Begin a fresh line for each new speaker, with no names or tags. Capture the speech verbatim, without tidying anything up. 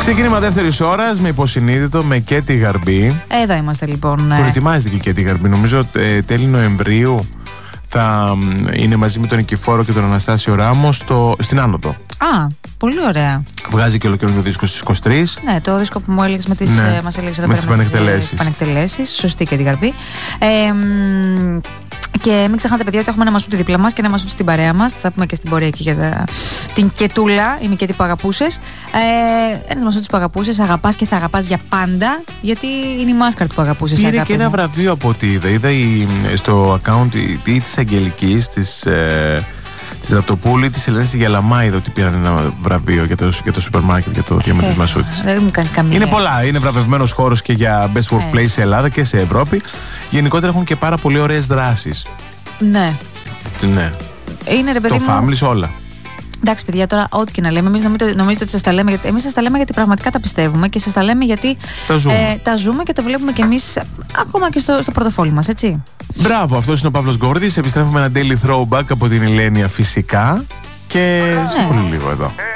Ξεκίνημα δεύτερης ώρας με υποσυνείδητο με Κέτι Γαρμπή.
Εδώ είμαστε λοιπόν.
Προετοιμάζεται και η Κέτι Γαρμπή. Νομίζω ε, τέλη Νοεμβρίου θα είναι μαζί με τον Νικηφόρο και τον Αναστάσιο Ράμο στο, στην Άνοδο.
Α, πολύ ωραία.
Βγάζει και ολοκληρώνει το δίσκο στις είκοσι τρεις.
Ναι, το δίσκο που μου έλεγες με τις,
ναι,
ε, μας έλεγες εδώ
με
πέρα
τις πανεκτελέσεις.
Σωστή Κέτι Γαρμπή. Ε, Και μην ξεχνάτε, παιδιά, ότι έχουμε ένα Μασούτη δίπλα μας και ένα Μασούτη στην παρέα μας. Θα πούμε και στην πορεία εκεί για τα... την Κετούλα. Είμαι Κέτι που αγαπούσες. Ε, ένας Μασούτης που αγαπούσες, αγαπάς και θα αγαπάς για πάντα. Γιατί είναι η Μάσκαρτ που αγαπούσες.
Πήρε και ένα βραβείο από ό,τι είδα. Είδα η, στο account ή της Αγγελικής, της, ε, της Ραπτοπούλη, της Ελένης Γιαλαμά, είδα ότι πήραν ένα βραβείο για το, για το σούπερ μάρκετ, για το διαμέρισμα της Μασούτης.
Δεν μου κάνει καμία.
Είναι πολλά. Είναι βραβευμένος χώρος και για Best Workplace σε Ελλάδα και σε Ευρώπη. Γενικότερα έχουν και πάρα πολύ ωραίες δράσεις.
Ναι.
Ναι.
Είναι, ρε παιδί
το
μου...
families όλα.
Εντάξει, παιδιά, τώρα ό,τι και να λέμε, εμείς νομίζετε, νομίζετε ότι σας τα λέμε, γιατί εμείς σας τα λέμε γιατί πραγματικά τα πιστεύουμε και σας τα λέμε γιατί
τα ζούμε,
ε, τα ζούμε και το βλέπουμε κι εμείς ακόμα και στο, στο πορτοφόλι μας, έτσι.
Μπράβο, αυτός είναι ο Παύλος Γκόρδης. Επιστρέφουμε ένα daily throwback από την Ηλένια φυσικά και σε πολύ λίγο εδώ.